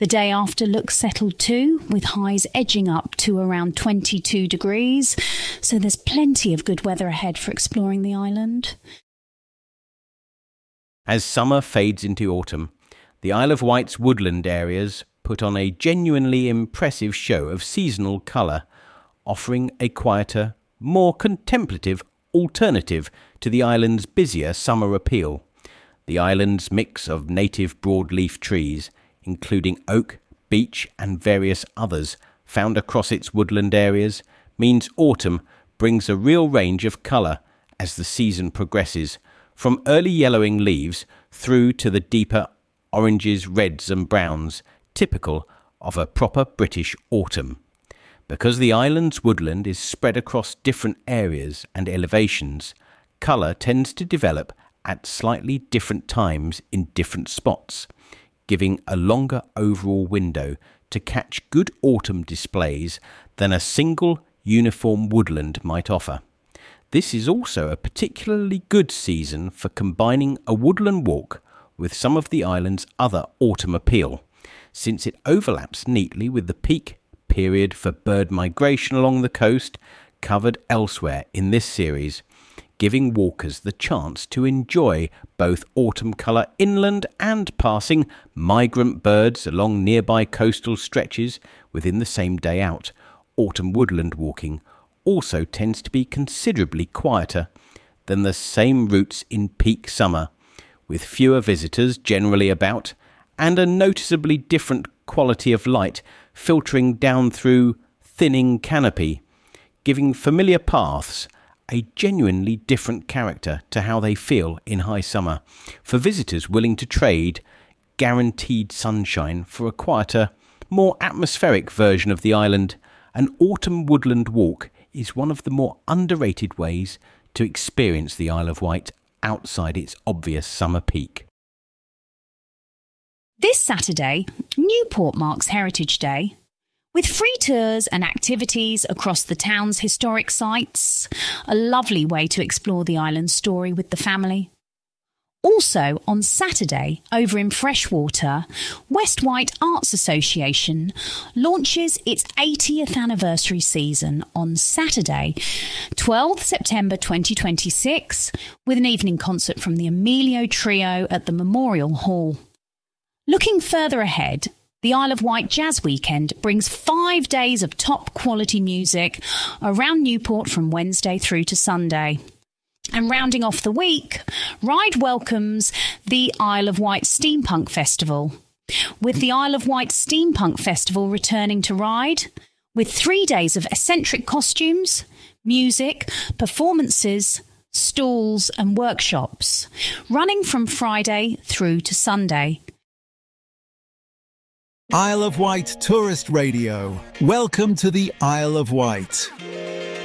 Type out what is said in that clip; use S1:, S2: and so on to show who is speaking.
S1: The day after looks settled too, with highs edging up to around 22 degrees, so there's plenty of good weather ahead for exploring the island.
S2: As summer fades into autumn, the Isle of Wight's woodland areas put on a genuinely impressive show of seasonal colour, offering a quieter, more contemplative alternative to the island's busier summer appeal. The island's mix of native broadleaf trees, including oak, beech and various others found across its woodland areas, means autumn brings a real range of colour as the season progresses, from early yellowing leaves through to the deeper oranges, reds and browns, typical of a proper British autumn. Because the island's woodland is spread across different areas and elevations, colour tends to develop at slightly different times in different spots, giving a longer overall window to catch good autumn displays than a single uniform woodland might offer. This is also a particularly good season for combining a woodland walk with some of the island's other autumn appeal, since it overlaps neatly with the peak period for bird migration along the coast covered elsewhere in this series, giving walkers the chance to enjoy both autumn colour inland and passing migrant birds along nearby coastal stretches within the same day out. Autumn woodland walking also tends to be considerably quieter than the same routes in peak summer, with fewer visitors generally about and a noticeably different quality of light filtering down through thinning canopy, giving familiar paths a genuinely different character to how they feel in high summer. For visitors willing to trade guaranteed sunshine for a quieter, more atmospheric version of the island, an autumn woodland walk is one of the more underrated ways to experience the Isle of Wight outside its obvious summer peak.
S1: This Saturday, Newport marks Heritage Day, with free tours and activities across the town's historic sites, a lovely way to explore the island's story with the family. Also, on Saturday, over in Freshwater, West Wight Arts Association launches its 80th anniversary season on Saturday, 12th September 2026, with an evening concert from the Emilio Trio at the Memorial Hall. Looking further ahead, the Isle of Wight Jazz Weekend brings 5 days of top-quality music around Newport from Wednesday through to Sunday. And rounding off the week, Ryde welcomes the Isle of Wight Steampunk Festival, with the Isle of Wight Steampunk Festival returning to Ryde, with 3 days of eccentric costumes, music, performances, stalls and workshops, running from Friday through to Sunday.
S3: Isle of Wight Tourist Radio. Welcome to the Isle of Wight.